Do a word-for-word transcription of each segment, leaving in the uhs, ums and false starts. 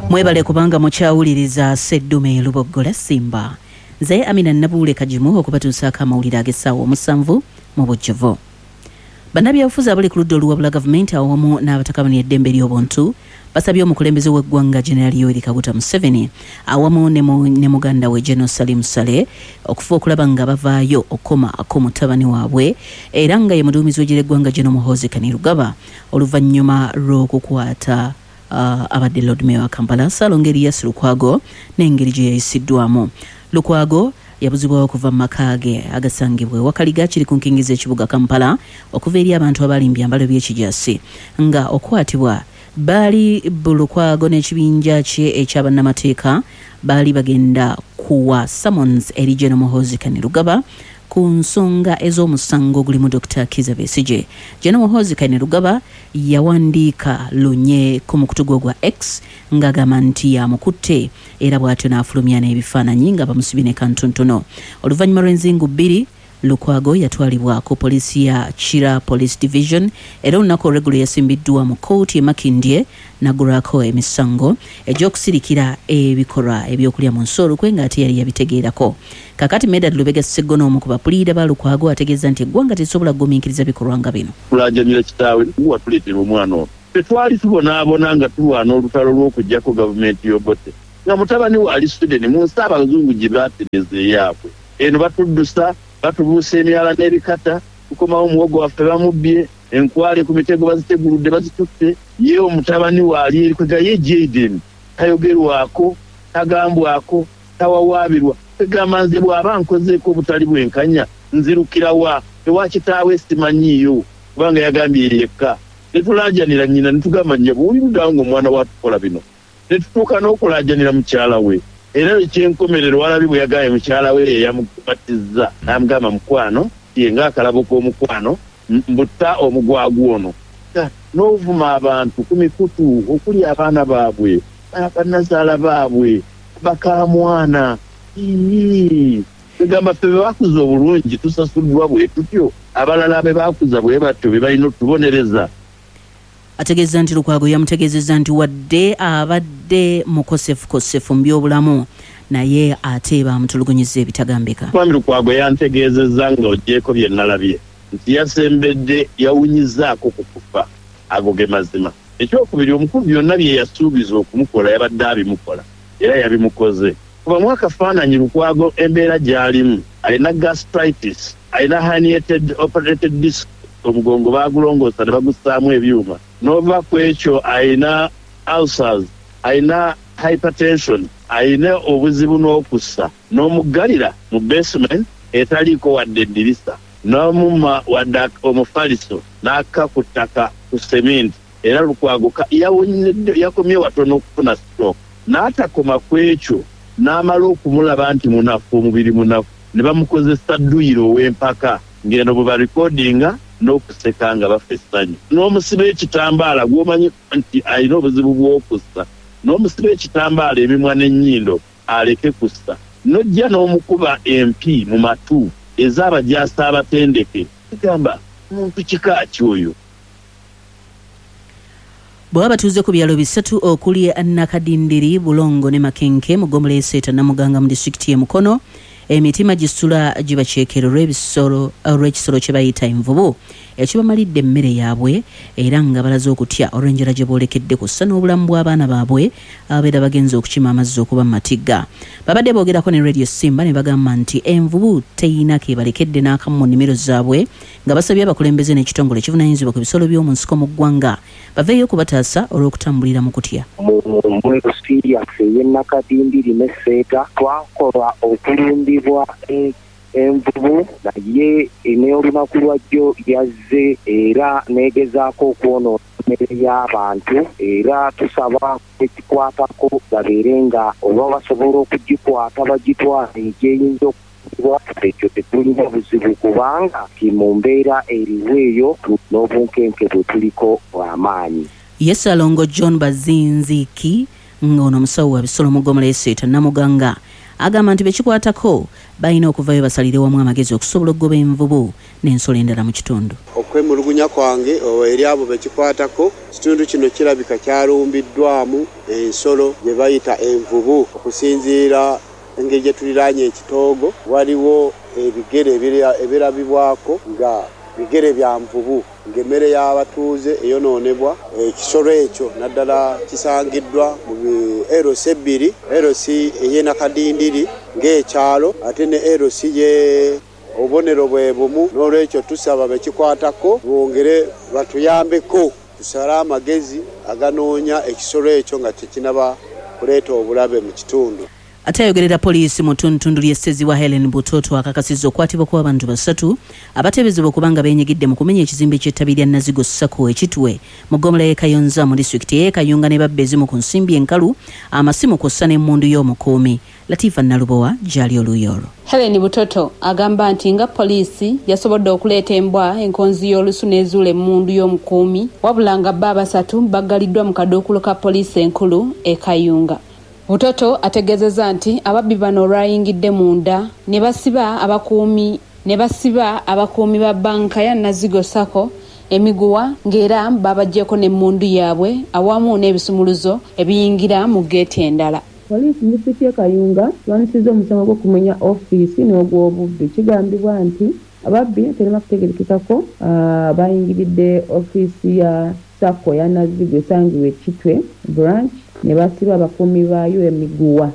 Mwebale kubanga mukyawuliriza Seddume Luboggola Simba. Nze Amina Nabule Kajimu okubatuusaako amawulire ag'essaawa omusanvu mu bujjuvu. Bannabyabufuzi abali ku ludda oluwabula gavumenti awamu n'abatakabaniya eddembe ly'obuntu basabye omukulembeze w'eggwanga General Yoweri Kaguta Museveni awamu ne muganda we General Salim Saleh okufa okulaba nga bavaayo okkomako mutabani waabwe era nga ye muduumizi w'eggwanga General Muhoozi Kainerugaba oluvannyuma lw'okukwata Uh, abadde Lord Mayor wa Kampala Ssaalongo Erias Lukwago n'engeri gye yayisiddwamu. Lukwago yabuzibwawo okuva mu maka ge agasangibwa wakaliga kiri ku nkingiza ekibuga Kampala okuva eri abantu abali mu byambalo by'ekijasi nga okwatibwa baali Lukwago n'ekibinja kye ekyabannamateeka baali bagenda kuwa summons eri General Muhoozi Kainerugaba ku nsonga ez'omusango gulimu Doctor Kizza Besigye. General Muhoozi Kainerugaba yawandiika lunye ku mukutu gwe gwa X ng'agamba nti yamukutte era bw'atyo n'afulumya n'ebifaananyi nga bamusibye ne kantuntuno. Oluvannyuma lw'enzingu bbiri Lukwago yatwalibwa ku poliisi ya Kira Police Division era olunaku olweggulo yasimbiddwa mu kkooti e Makindye n'aggulwako emisango egy'okusirikira ebikolwa ebyokulya mu nsi olukwe ng'ate yali yabitegeerako. Kakati Medad Lubega Sseggona omu ku bapuliida ba Lukwago ategeeza nti eggwanga tesobola kugumiikiriza bikolwa nga bino. Tulajjanira kitaawe watuleetera omwana ono. Tetwali tubonaabona nga tulwana olutalo lw'okuggyako gavumenti y'Obote nga mutabani we ali Sweden mu nsi abazungu gye baatereza eyaabwe. Eno batuddusa batubuusa emyala n'ebikata tukomawo omuwogo waffe bamubbye enkwale ku mitego baziteguludde bazitutte ye omutabani waali erikwega ye Jaden tayogerwako tagambwako tawawaabirwa egamba nze bw'aba nkozeeko obutali bwenkanya nzirukira wa ewa kitaawe simanyiiyo kubanga yagambye yekka netulaajanira nnyina netugamba nnyo buwuliruddawo ng'omwana watukola bino netutuuka n'okulaajanira mukyala we era ekyenkomerero walabi bwe yagaye mukyala we eyamubatizza n'amugamba mukwano yenga akalabo k'omukwano mbutta omugwagu ono n'ovuma abantu ku mikutu okuli abaana baabwe bannazaala baabwe bakamwana egamba ffe be bakuza obulungi tusasuddwa bwe tutyo abalala be bakuza bwe batyo be balina otubonereza. Ategeeza nti Lukwago yamutegeezezza nti wadde abadde mukosefukosefu mu byobulamu naye ate bamutulugunyizza ebitagambika. Kwami Lukwago yantegeezezza nga oggyeko bye nalabye nti yasembedde yawunyizaako ku kufa ago ge mazima. Ekyokubiri omukulu byonna bye yasuubiza okumukola yabadde abimukola era yabimukoze. Kuba mu akafaananyi Lukwago embeera gy'alimu alina gastritis alina herniated operated disc omugongo baagulongoosa ne bagussaamu ebyuma n'ova ku ekyo alina ulcers alina hypertension alina obuzibu n'okussa n'omuggalira mu basement etaliiko wadde eddirisa n'omumma wadde omufaliso n'akka ku ttaka ku sementi era Lukwago yakomye watono okufuna stroke n'atakoma ku ekyo n'amala okumulaba nti munafu omubiri munafu ne bamukozesa dduyiro ow'empaka ng'eno bwe barikodinga n'okuseka nga bafa essanyu n'omusiba ekitambaala gw'omanyi nti alina obuzibu bw'okussa n'omusiba ekitambaala emimwa n'ennyindo aleke kussa n'ojja n'omukuba empi mu matu ez'abajaasi abatendeke egamba muntu kika ki oyo. Bw'aba batuuze ku byalo bisatu okuli Nakadindiri, Bulongo ne Makenke mu Ggomola Eseeta Namuganga mu disitulikiti y'e Mukono emitima gisula gibaceekera olw'ebisolo olw'ekisolo kye bayita envubu ekibamalidde emmere yaabwe era nga balaze okutya olw'enjala gye boolekedde kussa n'obulamu bw'abaana baabwe ababeera bagenza okukima amazzi okuba mu matigga. Babadde boogerako ne Radio Simba ne bagamba nti envubu teyina kebalekedde n'akamu mu nnimiro zaabwe nga basabye abakulembeze n'ekitongole ekivunaanyizibwa ku bisolo by'omu nsiko mu ggwanga baveeyo okubataasa olw'okutambulira mu kutya. Mu siri yaffe ey'e Nakadindiri ne Seeta twakola okulumbibwa envubu naye n'olunaku lwajjo yazze era neegezaako okwonoona emmere y'abantu era tusaba ekikwatako babeere nga oba basobola okugikwata bagitwala egyeyinza okubwa ekyo tetulina buzibu kubanga ti mu mbeera eriwo eyo n'obunkenke bwe tuliko bw'amaanyi. Ssaalongo John Bazinziki ng'ono omusawo wa bisolo mu Ggomola Eseeta Namuganga agamba nti bekikwatako balina okuvayo basalire wamu amagezi okusobola okugoba envubu n'ensolo endala mu kitundu. Okwemulugunya kwange eri abo bekikwatako, kitundu kino kirabika kyalumbiddwamu ensolo gye bayita envubu. Okusinziira engeri gye tuliraanye ekitoogo, waliwo ebigere ebirabibwako nga bigere bya nvubu, ng'emmere y'abatuuze eyonoonebwa. Ekisolo ekyo naddala kisangiddwa mu erosi ebbiri, erosi ey'e Nakadindiri ng'ekyalo ate ne erosi ye obubonero bwe bumu. N'olwekyo tusaba bekikwatako bongere batuyambeko tusale amagezi aganoonya ekisolo ekyo nga tekinaba kuleeta obulabe mu kitundu. Ate ayogerera poliisi mu ttundu ly'Esseziwa Helen Butoto akakasizza okwatibwa kw'abantu basatu abateeberezebwa okubanga beenyigidde mu kumenya ekizimbe ky'ettabi lya Nazigo Sacco ekitwe mu ggomola y'e Kayonza mu disitulikiti y'e Kayunga ne babba ezimu ku nsimbi enkalu, amasimu kw'ossa n'emmundu y'omukuumi. Latifa Nalubowa gyali oluuyi olwo. Helen Butoto agamba nti nga poliisi yasobodde okuleeta embwa enkonzi y'olusu n'ezuula emmundu y'omukuumi, wabula nga bba basatu baggaliddwa mu kaduukulu ka poliisi enkulu e Kayunga. Butoto ategeezezza nti ababbi bano olwayingidde munda ne basiba abakuumi ne basiba abakuumi ba banka ya Nazigo Sacco emiguwa, ng'era babaggyeko n'emmundu yaabwe awamu n'ebisumuluzo ebiyingira mu geeti endala. Poliisi mu disitulikiti y'e Kayunga banisizza omusango gw'okumenya ofiisi n'ogw'obubbi. Kigambibwa nti ababbi terema kutegerekekako bayingiridde ofiisi ya Sacco ya Nazigo esangibwa Kitwe branch ne basiba abakuumi baayo emiguwa.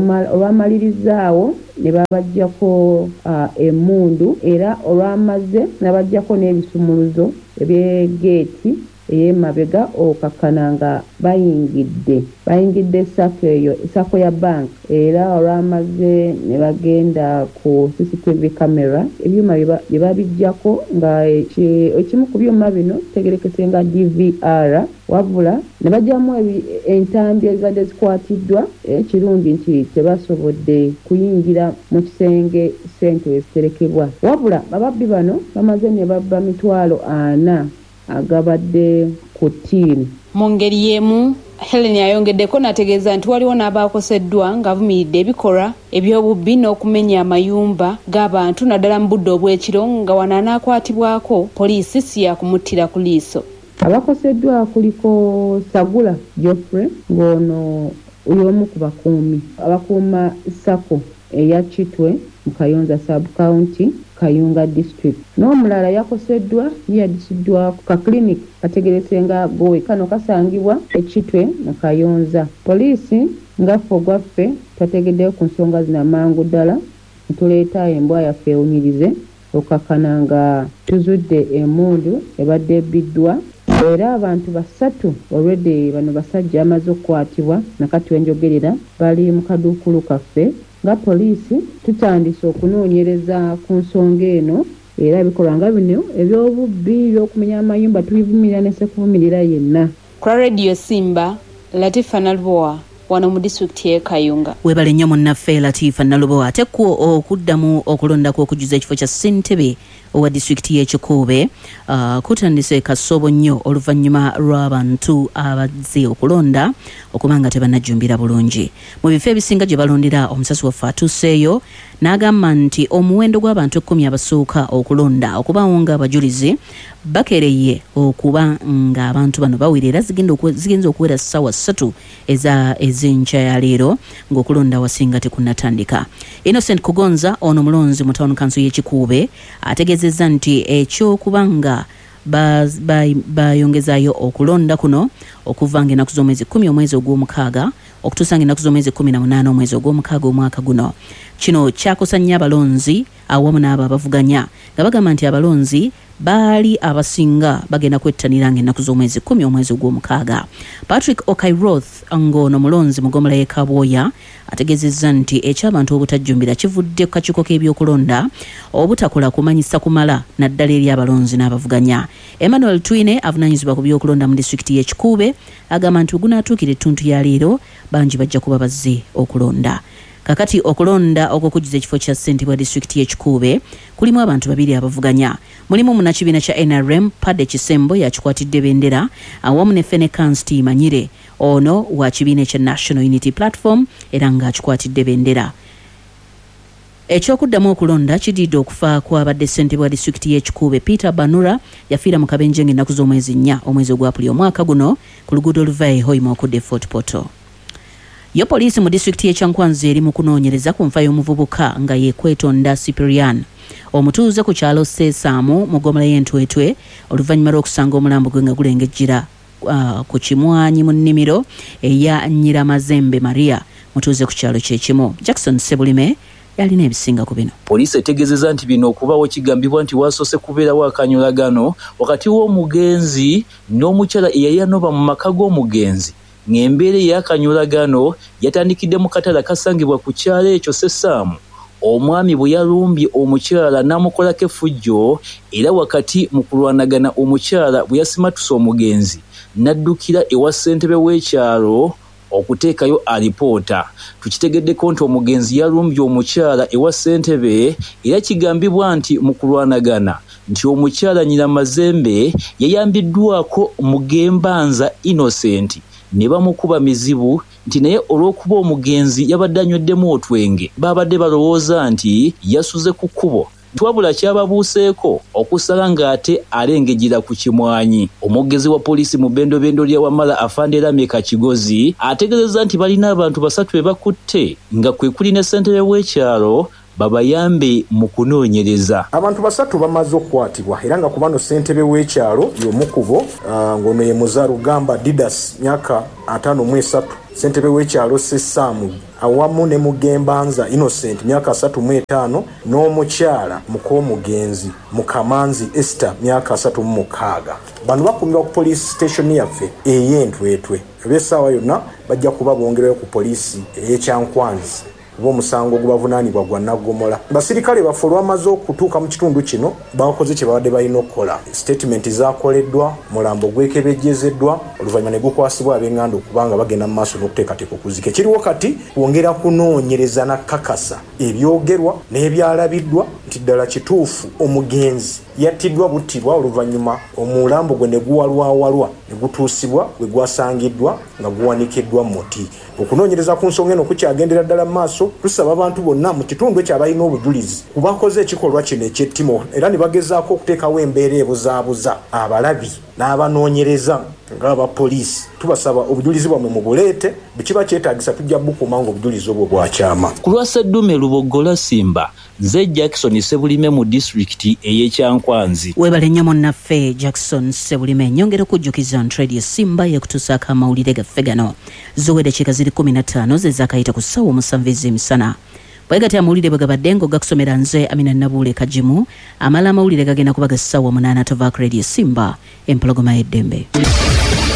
Olwamalirizaawo ne babaggyako emmundu, era olwamaze ne bajjako n'ebisumuluzo ebyegeeti ey'emabega okakkana nga bayingidde bayingidde Sacco eyo Sacco ya bank, era olwamaze ne bagenda ku C C T V camera ebyuma bye babijjako nga ekimu ku byuma bino tegerekese nga D V R, wabula ne bajjamu entambi ezibadde zikwatiddwa. Ekirungi nti tebasobodde kuyingira mu kisenge ssente weziterekebwa, wabula ababbi bano bamaze ne babba mitwalo ana agabadde ku ttiini. Mu ngeri y'emu, Helen ayongeddeko n'ategeeza nti waliwo n'abaakoseddwa ng'avumiridde ebikolwa eby'obubbi n'okumenya amayumba g'abantu naddala mu budde obw'ekiro, nga wano anaakwatibwako poliisi si yakumuttira ku liiso. Abakoseddwa kuliko Sagula Geoffrey ng'ono omu ku bakuumi abakuuma Sacco eya Kitwe mu Kayonza sub county Kayunga district. N'omulala yakoseddwa yadisiddwa ku kaklinik kategerese nga Gowe, kano kasangibwa Ekitwe mu Kayonza. Poliisi ngaffe ogwaffe twategeddeyo ku nsonga zino amangu ddala, tuleeta embwa yaffe ewunyirize okakkana nga tuzudde emmundu ebadde ebbiddwa, era abantu basatu already bano basajja amaze okukwatibwa nakati wenjogerera bali mu kaduukulu kaffe. Nga poliisi tutandise okunoonyereza ku nsonga eno, era ebikolwa nga bino eby'obubbi by'okumenya amayumba tubivumirira ne sekuvumirira yenna. Kwa Radio Simba, Latifa Nalubowa, wano mu disitulikiti y'e Kayunga. Weebale nnyo munnaffe Latifa Nalubowa. Ate kwo okuddamu okulondako okujjuza ekifo kya ssentebe owa disitulikiti y'e Kikuube uh, kutandise kasobo nnyo oluvannyuma lw'abantu abazze okulonda okuba nga tebannajjumbira bulungi. Mu bifo ebisinga gye balondera omusasi waffe atuuseeyo n'agamba nti omuwendo gw'abantu ekkumi abasooka okulonda okubaawo nga abajulizi bakereye okuba nga abantu bano bawirira zigenza okuwera ssaawa ssatu ez'enkya ya leero ng'okulonda wasinga tekunnatandika. Innocent Kugonza ono mulonzi mu town council y'e Kikuube ategeezezza nti ekyokuba nga bayongezaayo okulonda kuno okuva ng'ennaku z'omwezi kumi omwezi ogw'omukaaga okutuusa ng'ennaku z'omwezi kumi na munaana omwezi ogw'omukaaga omwaka guno. Kino kyakosa nnyo abalonzi awamu n'abo abavuganya nga bagamba nti abalonzi baali abasinga bagenda kwettanira ng'ennaku z'omwezi kumi omwezi ogw'omukaaga. Patrick Okairoth ng'ono mulonzi mu ggomola y'e Kabwoya ategeezezza nti eky'abantu obutajjumbira kivudde ku kakiiko k'ebyokulonda obutakola kumanyisa kumala naddala eri abalonzi n'abavuganya. Emmanuel Twine avunaanyizibwa ku byokulonda mu disitulikiti y'e Kikuube agamba nti ogunaatuukira ettuntu ya leero bangi bajja kuba bazze okulonda. Kakati okulonda okukujjuza ekifo kya ssentebe wa disitulikiti y'e Kikuube kulimu abantu babiri abavuganya. Mulimu munnakibiina kya N R M Padde Kisembo yakikwatidde bendera awamu ne Fenekans Manyire ono wa kibiina ekya National Unity Platform era ng'akikwatidde bendera. Ekyokuddamu okulonda kididde okufa kw'abadde ssentebe wa disitulikiti y'Ekikuube Peter Banura yafiira mu kabenje ng'ennaku z'omwezi nnya omwezi ogwa Apuli omwaka guno ku luguudo oluva e Hoima okudda e Fort Portal. Yo poliisi mu disitulikiti y'Ekyankwanzi eri mu kunoonyereza ku nfa y'omuvubuka nga ye Kwetonda Cyprian omutuuze ku kyalo Seesaamu mu ggomola y'Entwetwe oluvannyuma lw'okusanga omulambo gwe nga gulengejjera uh, ku kimwanyi mu nnimiro eya Nyiramazembe Maria mutuuze ku kyalo kyekimu. Jackson Sebulime yalina ebisinga ku bino. Poliisi etegeezezza nti bino okubawo kigambibwa nti wasoose kubeerawo akanyolagano wakati w'omugenzi n'omukyala eyali anoba mu maka g'omugenzi ng'embeera ey'akanyolagano yatandikidde mu katale kasangibwa ku kyalo ekyo Seesaamu. Omwami bwe yalumbye omukyala n'amukolako effujjo era wakati mu kulwanagana omukyala bwe yasimatuse omugenzi n'addukira ewa ssentebe w'ekyalo okuteekayo alipoota. Tukitegeddeko nti omugenzi yalumbye omukyala ewa ssentebe era kigambibwa nti mu kulwanagana nti omukyala Nyiramazembe yayambiddwako Mugembanza Innocent ne bamukuba mizibu nti naye olw'okuba omugenzi yabadde anyweddemu otwenge babadde balowooza nti yasuze ku kkubo twabula kyababuuseeko okusala ng'ate alengejjera ku kimwanyi. Omwogezi wa poliisi mu bendobendo lya Wamala Afande Lameka Kigozi ategeezezza nti balina abantu basatu be bakutte nga kwe kuli ne ssentebe w'ekyalo babayambe mu kunoonyereza. Abantu basatu bamaze okukwatibwa era nga ku bano ssentebe w'ekyalo y'omukubo uh, ng'ono ye Muzarugamba Didas myaka ataano mu esatu, ssentebe w'ekyalo Seesaamu awamu ne Mugembanza Innocent myaka asatu mu etaano n'omukyala Mukoomugenzi Mukamanzi Esther myaka asatu mu mukaaga. Bano bakuumibwa ku police station yaffe ey'Entwetwe. Eb'essaawa yonna bajja kuba bongerayo ku poliisi ey'Ekyankwanzi bo musango gubavunaanibwa gwa Naggomola. Basirikale baffe olwamaze okutuuka mu kitundu kino bakoze kye babadde balina okukola. Statement zakoleddwa, mulambo gwekebejjezeddwa, oluvannyuma ne gukwasibwa ab'enganda okubanga bagenda mu maaso n'okuteekateeka okuzika. Ekiriwo kati kwongera kunoonyereza na kakasa ebyogerwa n'ebyalabiddwa nti ddala kituufu omugenzi yattiddwa buttibwa oluvannyuma omulambo gwe ne guwalwawalwa ne gutuusibwa we gwasangiddwa nga guwanikiddwa mu muti. Okunoonyereza ku nsonga eno kukyagendera ddala mu maaso, tusaba abantu bonna mu kitundu ekyo abalina obujulizi ku bakoze ekikolwa kino eky'ettima era ne bagezaako okuteekawo embeera ebuzaabuza abalabi n'abanoonyereza ng'abapoliisi. Tubasaba obujulizi bwamwe mu buleete, bwe kiba kyetaagisa tujja bukuuma nga obujulizi obwo bwakyama. Ku lwa Sseddume Luboggola Simba, nze Jackson Sebulime mu disitulikiti ey'Ekyankwanzi. Weebale nnyo munnaffe Jackson Sebulime. Nnyongera okujjukiza nti Radio Simba yekutuusaako amawulire gaffe gano zowedde dakiika ziri kumi na ttaano ze zaakayita ku ssaawa omusanvu ez'emisana. Bwe gati amawulire bwe gabadde ng'ogakusomera nze Amina Nabuule Kajimu, amala amawulire gagenda kuba ga ssaawa munaana tova ku Radio Simba empologoma y'eddembe.